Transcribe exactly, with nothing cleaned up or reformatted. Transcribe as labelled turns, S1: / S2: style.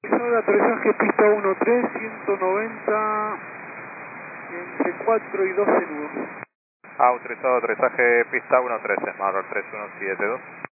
S1: Autorizado aterrizaje pista uno tres, ciento noventa, entre cuatro y doce nudos.
S2: Autorizado aterrizaje pista uno trece, Marlboro tres uno siete dos.